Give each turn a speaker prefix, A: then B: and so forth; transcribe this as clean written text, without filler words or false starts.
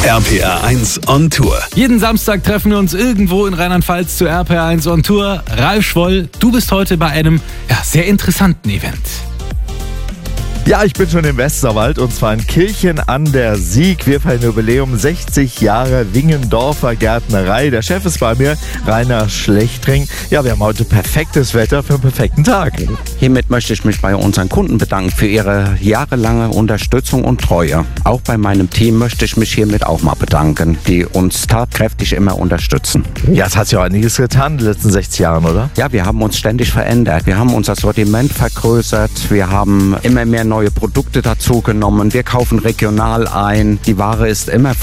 A: RPR 1 on Tour.
B: Jeden Samstag treffen wir uns irgendwo in Rheinland-Pfalz zu RPR 1 on Tour. Ralf Schwoll, du bist heute bei einem sehr interessanten Event.
C: Ja, ich bin schon im Westerwald und zwar in Kirchen an der Sieg. Wir feiern Jubiläum 60 Jahre Wingendorfer Gärtnerei. Der Chef ist bei mir, Rainer Schlechtring. Ja, wir haben heute perfektes Wetter für einen perfekten Tag.
D: Hiermit möchte ich mich bei unseren Kunden bedanken für ihre jahrelange Unterstützung und Treue. Auch bei meinem Team möchte ich mich hiermit auch mal bedanken, die uns tatkräftig immer unterstützen.
C: Ja, es hat sich auch einiges getan in den letzten 60 Jahren, oder?
D: Ja, wir haben uns ständig verändert. Wir haben unser Sortiment vergrößert. Wir haben immer mehr neue Produkte dazugenommen. Wir kaufen regional ein. Die Ware ist immer